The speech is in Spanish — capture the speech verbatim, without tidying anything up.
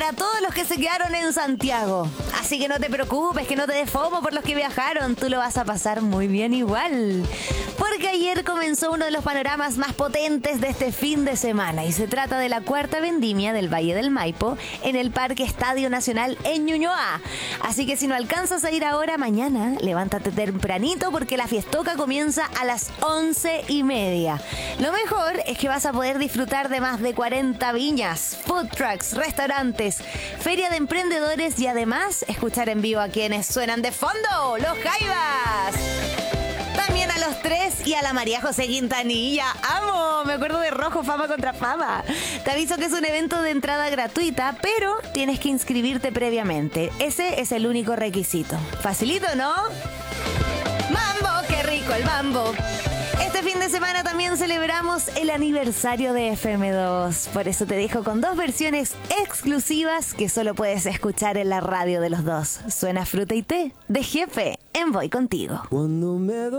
para todos los que se quedaron en Santiago. Así que no te preocupes, que no te dé fomo por los que viajaron. Tú lo vas a pasar muy bien igual. Porque ayer comenzó uno de los panoramas más potentes de este fin de semana. Y se trata de la cuarta vendimia del Valle del Maipo en el Parque Estadio Nacional en Ñuñoa. Así que si no alcanzas a ir ahora, mañana, levántate tempranito porque la fiestoca comienza a las once y media. Lo mejor es que vas a poder disfrutar de más de cuarenta viñas, food trucks, restaurantes, feria de emprendedores y además escuchar en vivo a quienes suenan de fondo, los Jaivas. También a los tres y a la María José Quintanilla. ¡Amo! Me acuerdo de Rojo, Fama contra Fama. Te aviso que es un evento de entrada gratuita, pero tienes que inscribirte previamente. Ese es el único requisito. Facilito, ¿no? ¡Mambo! ¡Qué rico el mambo! Este fin de semana también celebramos el aniversario de F M dos. Por eso te dejo con dos versiones exclusivas que solo puedes escuchar en la radio de los dos. Suena Fruta y Té de Jefe en Voy Contigo. Cuando me